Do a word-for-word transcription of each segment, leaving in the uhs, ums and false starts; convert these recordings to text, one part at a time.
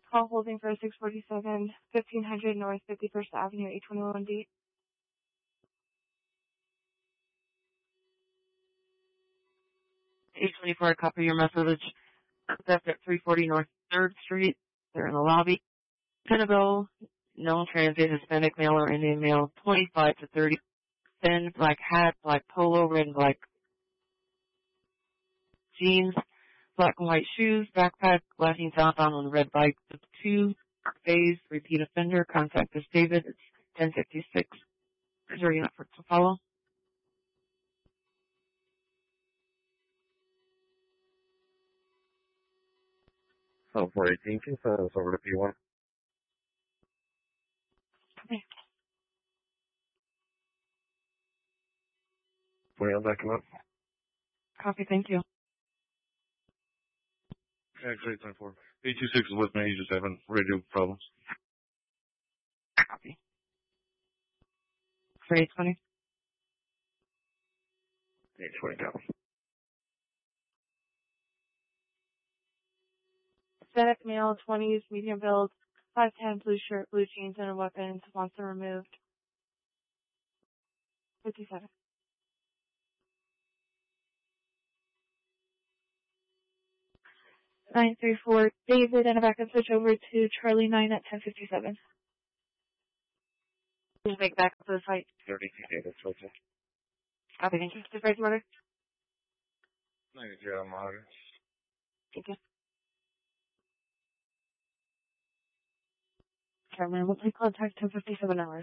Call holding for six forty-seven, fifteen hundred North fifty-first Avenue, eight twenty-one D. eight twenty-four, copy your message. Theft at three forty North third Street. They're in the lobby. Pinnable, no transit, Hispanic male or Indian male, twenty-five to thirty. Thin, black hat, black polo, red and black jeans, black and white shoes, backpack, flashing southbound on a red bike. The two phase, repeat offender, contact us David. It's ten fifty-six. Is there enough for to follow? Oh, four eighteen, can you send us over to P one? Okay. When y'all backing up? Copy, thank you. Actually, eight twenty-four. eight two six is with me, he's just having radio problems. Copy. For eight twenty? eight twenty, copy. Hispanic male, twenties, medium build, five ten, blue shirt, blue jeans, and weapons. Wants them removed. fifty-seven. nine three four, David, and if I can switch over to Charlie nine at ten fifty-seven. Please make back up to the site. thirty-two, David, switch it. Copy, thank you. Just raise order. ninety-three, I'm on. Thank you. Cameron, we'll take contact ten fifty-seven hours.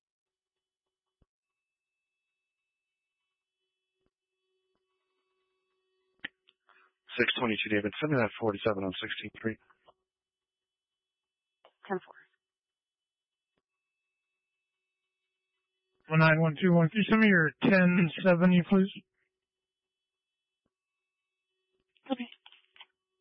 six twenty-two, David, send me that forty-seven on sixteenth Street. ten four. one nine one two one, can you send me your ten seventy, please?